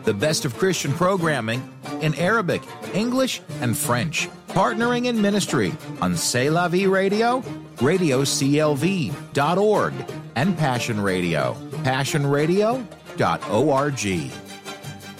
The best of Christian programming in Arabic, English, and French. Partnering in ministry on C'est La Vie Radio, radioclv.org, and Passion Radio, passionradio.org.